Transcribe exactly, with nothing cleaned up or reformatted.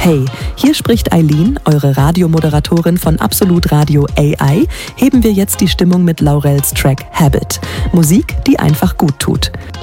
Hey, hier spricht Eileen, eure Radiomoderatorin von Absolut Radio A I. Heben wir jetzt die Stimmung mit Laurels Track Habit. Musik, die einfach gut tut.